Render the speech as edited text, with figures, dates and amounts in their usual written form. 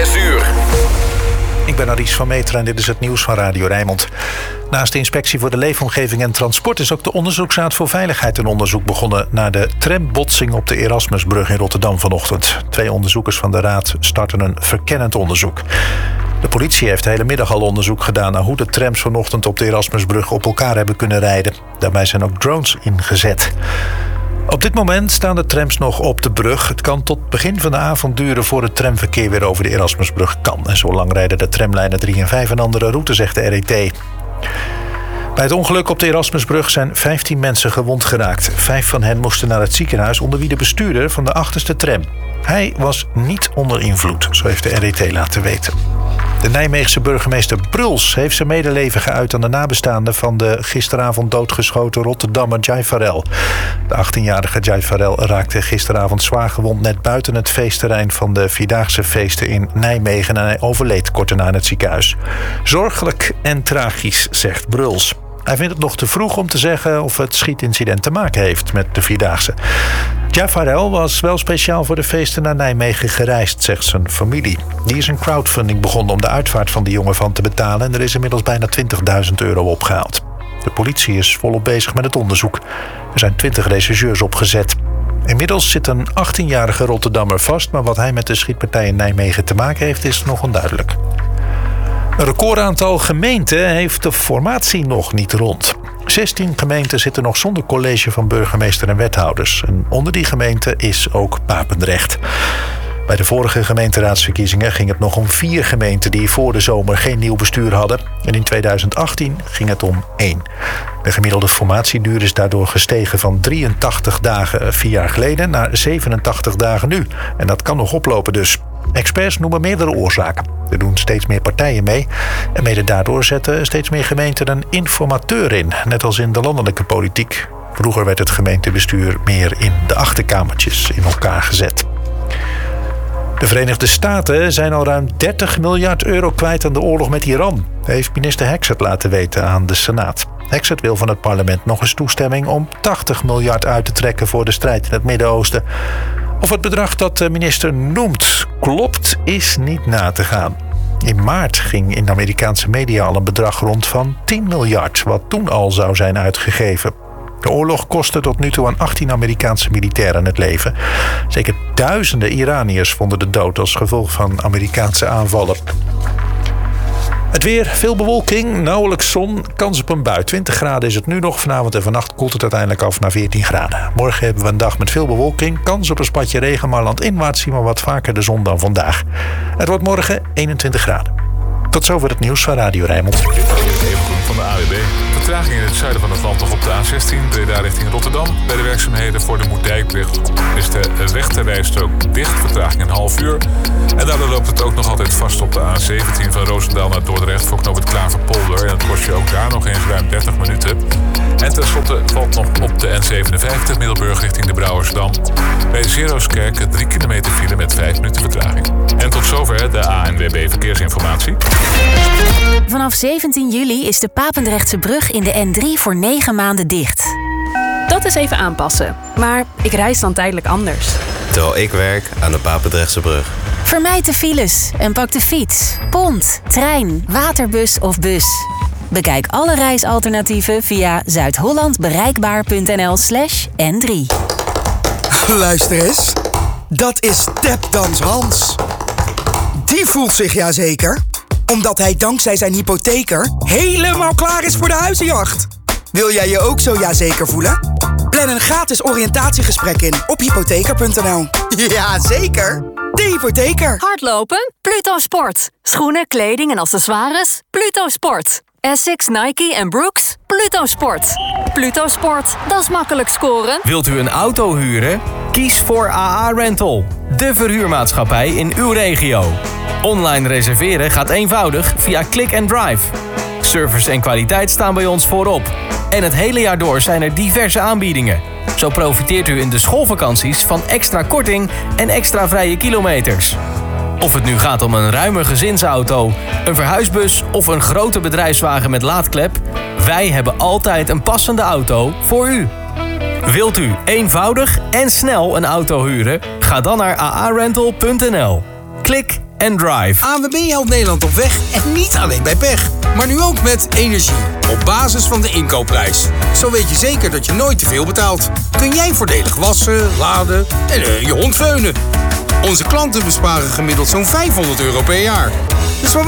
6 uur. Ik ben Aries van Meteren en dit is het nieuws van Radio Rijnmond. Naast de Inspectie voor de Leefomgeving en Transport is ook de Onderzoeksraad voor Veiligheid een onderzoek begonnen naar de trambotsing op de Erasmusbrug in Rotterdam vanochtend. 2 onderzoekers van de raad starten een verkennend onderzoek. De politie heeft de hele middag al onderzoek gedaan naar hoe de trams vanochtend op de Erasmusbrug op elkaar hebben kunnen rijden. Daarbij zijn ook drones ingezet. Op dit moment staan de trams nog op de brug. Het kan tot begin van de avond duren voor het tramverkeer weer over de Erasmusbrug kan. En zo lang rijden de tramlijnen 3 en 5 een andere route, zegt de RET. Bij het ongeluk op de Erasmusbrug zijn 15 mensen gewond geraakt. 5 van hen moesten naar het ziekenhuis, onder wie de bestuurder van de achterste tram. Hij was niet onder invloed, zo heeft de RET laten weten. De Nijmeegse burgemeester Bruls heeft zijn medeleven geuit aan de nabestaanden van de gisteravond doodgeschoten Rotterdammer Jai Farel. De 18-jarige Jai Farel raakte gisteravond zwaar gewond net buiten het feestterrein van de Vierdaagse feesten in Nijmegen en hij overleed kort daarna in het ziekenhuis. Zorgelijk en tragisch, zegt Bruls. Hij vindt het nog te vroeg om te zeggen of het schietincident te maken heeft met de Vierdaagse. Jai Farel was wel speciaal voor de feesten naar Nijmegen gereisd, zegt zijn familie. Die is een crowdfunding begonnen om de uitvaart van de jongen van te betalen en er is inmiddels bijna €20.000 opgehaald. De politie is volop bezig met het onderzoek. Er zijn 20 rechercheurs opgezet. Inmiddels zit een 18-jarige Rotterdammer vast, maar wat hij met de schietpartij in Nijmegen te maken heeft is nog onduidelijk. Een recordaantal gemeenten heeft de formatie nog niet rond. 16 gemeenten zitten nog zonder college van burgemeester en wethouders. En onder die gemeenten is ook Papendrecht. Bij de vorige gemeenteraadsverkiezingen ging het nog om 4 gemeenten die voor de zomer geen nieuw bestuur hadden. En in 2018 ging het om 1. De gemiddelde formatieduur is daardoor gestegen van 83 dagen 4 jaar geleden naar 87 dagen nu. En dat kan nog oplopen dus. Experts noemen meerdere oorzaken. Er doen steeds meer partijen mee. En mede daardoor zetten steeds meer gemeenten een informateur in. Net als in de landelijke politiek. Vroeger werd het gemeentebestuur meer in de achterkamertjes in elkaar gezet. De Verenigde Staten zijn al ruim €30 miljard kwijt aan de oorlog met Iran, heeft minister Hexet laten weten aan de Senaat. Hexet wil van het parlement nog eens toestemming om 80 miljard uit te trekken voor de strijd in het Midden-Oosten. Of het bedrag dat de minister noemt klopt, is niet na te gaan. In maart ging in de Amerikaanse media al een bedrag rond van 10 miljard, wat toen al zou zijn uitgegeven. De oorlog kostte tot nu toe aan 18 Amerikaanse militairen het leven. Zeker duizenden Iraniërs vonden de dood als gevolg van Amerikaanse aanvallen. Het weer, veel bewolking, nauwelijks zon, kans op een bui. 20 graden is het nu nog. Vanavond en vannacht koelt het uiteindelijk af naar 14 graden. Morgen hebben we een dag met veel bewolking. Kans op een spatje regen, maar landinwaarts zien we wat vaker de zon dan vandaag. Het wordt morgen 21 graden. Tot zover het nieuws van Radio Rijnmond. Dit is Even van de AWB. Vertraging in het zuiden van het land nog op de A16, Breda richting Rotterdam. Bij de werkzaamheden voor de Moerdijkbrug is de rechterrijstrook dicht, vertraging een half uur. En daardoor loopt het ook nog altijd vast op de A17 van Roosendaal naar Dordrecht voor knoop het Klaverpolder. En dat kost je ook daar nog eens ruim 30 minuten. En tenslotte valt nog op de N57 Middelburg richting de Brouwersdam. Bij Zerooskerk 3 kilometer file met 5 minuten vertraging. En tot zover de ANWB Verkeersinformatie. Vanaf 17 juli is de Papendrechtse brug in de N3 voor 9 maanden dicht. Dat is even aanpassen, maar ik reis dan tijdelijk anders. Terwijl ik werk aan de Papendrechtse brug. Vermijd de files en pak de fiets, pont, trein, waterbus of bus. Bekijk alle reisalternatieven via zuidhollandbereikbaar.nl/N3. Luister eens, dat is Tapdans Hans. Die voelt zich ja zeker, omdat hij dankzij zijn hypotheker helemaal klaar is voor de huizenjacht. Wil jij je ook zo ja zeker voelen? Plan een gratis oriëntatiegesprek in op hypotheker.nl. Ja, zeker. De hypotheker. Hardlopen? Pluto Sport. Schoenen, kleding en accessoires? Pluto Sport. Essex, Nike en Brooks? Pluto Sport. Pluto Sport, dat is makkelijk scoren. Wilt u een auto huren? Kies voor AA Rental, de verhuurmaatschappij in uw regio. Online reserveren gaat eenvoudig via Click and Drive. Service en kwaliteit staan bij ons voorop. En het hele jaar door zijn er diverse aanbiedingen. Zo profiteert u in de schoolvakanties van extra korting en extra vrije kilometers. Of het nu gaat om een ruime gezinsauto, een verhuisbus of een grote bedrijfswagen met laadklep, wij hebben altijd een passende auto voor u. Wilt u eenvoudig en snel een auto huren? Ga dan naar aarental.nl. Klik and Drive. ANWB helpt Nederland op weg en niet alleen bij pech. Maar nu ook met energie. Op basis van de inkoopprijs. Zo weet je zeker dat je nooit te veel betaalt. Kun jij voordelig wassen, laden en je hond veunen. Onze klanten besparen gemiddeld zo'n €500 per jaar. Dus waar